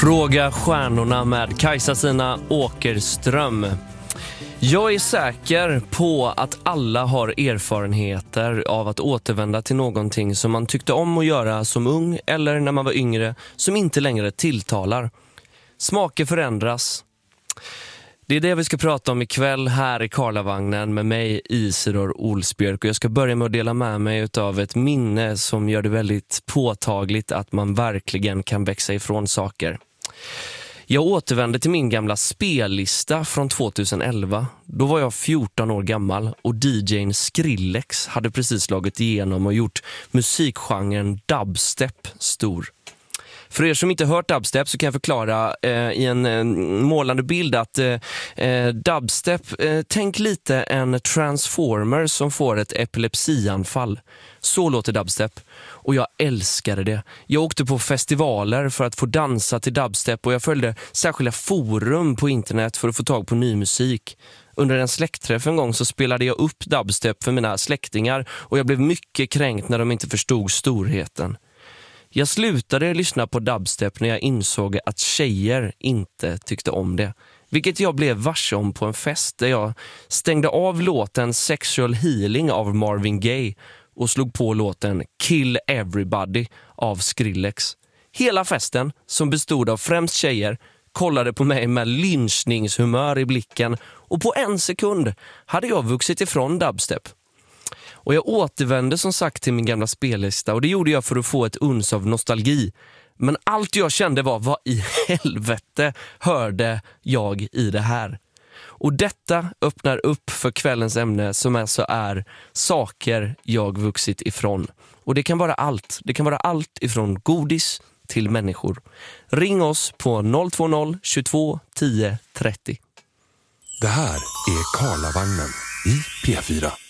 Fråga stjärnorna med Kajsa-Stina Åkerström. Jag är säker på att alla har erfarenheter av att återvända till någonting som man tyckte om att göra som ung eller när man var yngre som inte längre tilltalar. Smaker förändras. Det är det vi ska prata om ikväll här i Karlavagnen med mig, Isidor Olsbjörk. Och jag ska börja med att dela med mig av ett minne som gör det väldigt påtagligt att man verkligen kan växa ifrån saker. Jag återvände till min gamla spellista från 2011. Då var jag 14 år gammal och DJ:n Skrillex hade precis slagit igenom och gjort musikgenren dubstep stor. För er som inte hört dubstep så kan jag förklara i en målande bild att dubstep, tänk lite en transformer som får ett epilepsianfall. Så låter dubstep. Och jag älskade det. Jag åkte på festivaler för att få dansa till dubstep och jag följde särskilda forum på internet för att få tag på ny musik. Under en släktträff en gång så spelade jag upp dubstep för mina släktingar och jag blev mycket kränkt när de inte förstod storheten. Jag slutade lyssna på dubstep när jag insåg att tjejer inte tyckte om det. Vilket jag blev varse om på en fest där jag stängde av låten Sexual Healing av Marvin Gaye och slog på låten Kill Everybody av Skrillex. Hela festen, som bestod av främst tjejer, kollade på mig med lynchningshumör i blicken och på en sekund hade jag vuxit ifrån dubstep. Och jag återvände som sagt till min gamla spellista och det gjorde jag för att få ett uns av nostalgi. Men allt jag kände var, vad i helvete hörde jag i det här? Och detta öppnar upp för kvällens ämne som alltså är saker jag vuxit ifrån. Och det kan vara allt. Det kan vara allt ifrån godis till människor. Ring oss på 020 22 10 30. Det här är Karlavagnen i P4.